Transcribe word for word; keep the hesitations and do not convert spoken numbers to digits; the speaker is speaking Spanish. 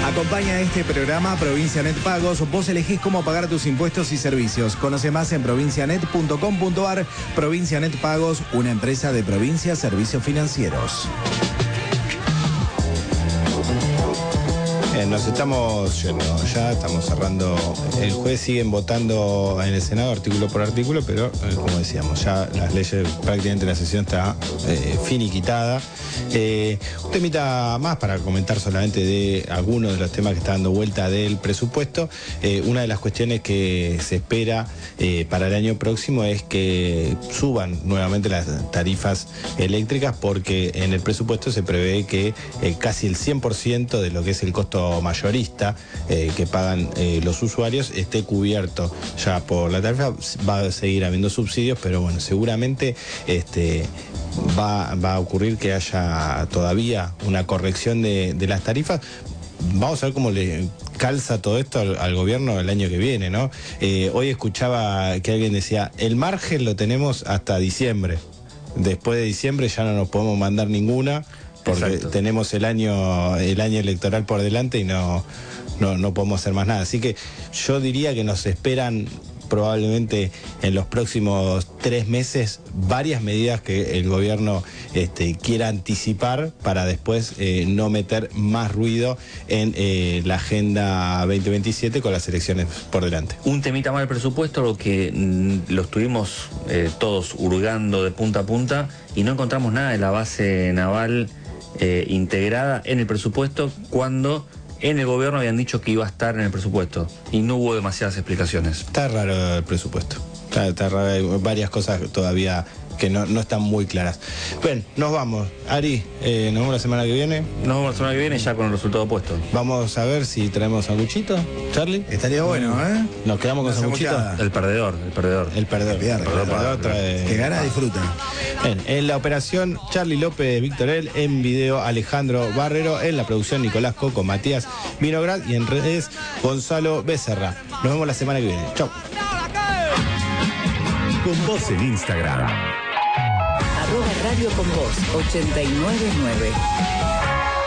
Acompaña este programa Provincia Net Pagos. Vos elegís cómo pagar tus impuestos y servicios. Conoce más en provincianet punto com punto ar. Provincia Net Pagos, una empresa de Provincia Servicios Financieros. Eh, nos estamos yendo, ya estamos cerrando. El jueves siguen votando en el Senado artículo por artículo, pero eh, como decíamos, ya las leyes, prácticamente la sesión está eh, finiquitada. Eh, un temita más para comentar solamente de algunos de los temas que está dando vuelta del presupuesto. Eh, una de las cuestiones que se espera eh, para el año próximo es que suban nuevamente las tarifas eléctricas, porque en el presupuesto se prevé que eh, casi el cien por ciento de lo que es el costo mayorista eh, que pagan eh, los usuarios esté cubierto ya por la tarifa. Va a seguir habiendo subsidios, pero bueno, seguramente este va, va a ocurrir que haya todavía una corrección de, de las tarifas. Vamos a ver cómo le calza todo esto al, al gobierno el año que viene, ¿no? Eh, hoy escuchaba que alguien decía, el margen lo tenemos hasta diciembre. Después de diciembre ya no nos podemos mandar ninguna, porque Exacto. tenemos el año el año electoral por delante y no, no, no podemos hacer más nada. Así que yo diría que nos esperan probablemente en los próximos tres meses varias medidas que el gobierno este, quiera anticipar para después eh, no meter más ruido en eh, la Agenda veinte veintisiete con las elecciones por delante. Un temita más del presupuesto, lo que mm, lo estuvimos eh, todos hurgando de punta a punta y no encontramos nada de la base naval eh, integrada en el presupuesto, cuando en el gobierno habían dicho que iba a estar en el presupuesto y no hubo demasiadas explicaciones. Está raro el presupuesto, está, está raro, hay varias cosas todavía que no, no están muy claras. Bueno, nos vamos. Ari, eh, nos vemos la semana que viene. Nos vemos la semana que viene ya con el resultado puesto. Vamos a ver si traemos sanguchito, Charlie. Estaría bueno, ¿eh? Nos quedamos con sanguchito. El perdedor, el perdedor. El perdedor. El perdedor, el perdedor trae... Que gana, disfruta. Bien, en la operación, Charlie López Victorel, en video Alejandro Barrero, en la producción Nicolás Coco, Matías Vinograd, y en redes Gonzalo Becerra. Nos vemos la semana que viene. Chau. Con vos en Instagram. Arroba Radio con Vos ochenta y nueve nueve.